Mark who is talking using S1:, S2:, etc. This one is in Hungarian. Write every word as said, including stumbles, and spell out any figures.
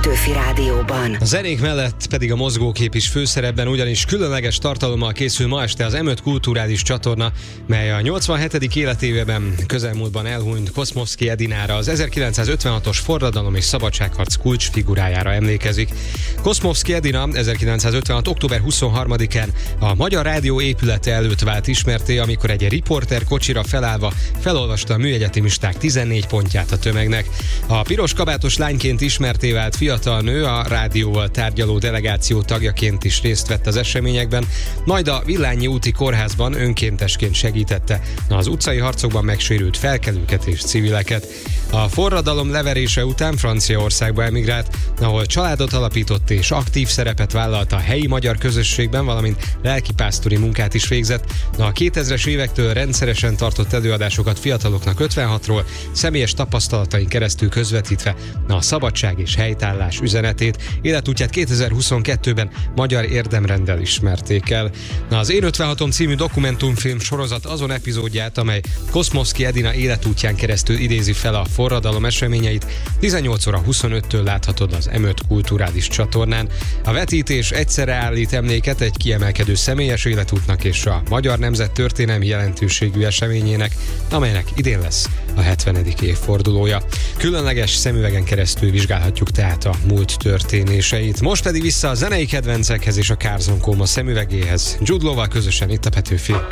S1: Petőfi Rádióban.
S2: A zenék mellett pedig a mozgókép is főszerepben, ugyanis különleges tartalommal készül ma este az em öt kulturális csatorna, mely a nyolcvanhetedik életévében közelmúltban elhunyt Koszmovszky Edinára, az ezerkilencszázötvenhatos forradalom és szabadságharc kulcsfigurájára emlékezik. Koszmovszky Edina ezerkilencszázötvenhat. október huszonharmadikán a Magyar Rádió épülete előtt vált ismertté, amikor egy riporter kocsira felállva felolvasta a műegyetemisták tizennégy pontját a tömegnek. A piros kabátos lányként ismerté vált fiatal nő a rádióval tárgyaló delegáció tagjaként is részt vett az eseményekben, majd a Villányi úti kórházban önkéntesként segítette az utcai harcokban megsérült felkelőket és civileket. A forradalom leverése után Franciaországba emigrált, ahol családot alapított és aktív szerepet vállalt a helyi magyar közösségben, valamint lelkipásztori munkát is végzett. A kétezres évektől rendszeresen tartott előadásokat fiataloknak ötvenhatról, személyes tapasztalatain keresztül közvetítve a szabadság és helytállás üzenetét. Életútját kétezer-huszonkettőben magyar érdemrenddel ismerték el. Az Én ötvenhatom című dokumentumfilm sorozat azon epizódját, amely Koszmovszky Edina életútján keresztül idézi fel a forradalom eseményeit, tizennyolc óra huszonöttől láthatod az em öt kulturális csatornán. A vetítés egyszerre állít emléket egy kiemelkedő személyes életútnak és a magyar nemzet történelmi jelentőségű eseményének, amelynek idén lesz a hetvenedik évfordulója. Különleges szemüvegen keresztül vizsgálhatjuk tehát a múlt történéseit. Most pedig vissza a zenei kedvencekhez és a Carson Coma szemüvegéhez. Jude Law-val közösen itt a Petőfi